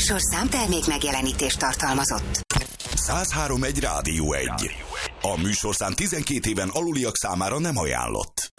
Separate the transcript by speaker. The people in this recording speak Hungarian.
Speaker 1: műsorszám termék megjelenítést tartalmazott.
Speaker 2: 103.1 Rádió 1. A műsorszám 12 éven aluliak számára nem ajánlott.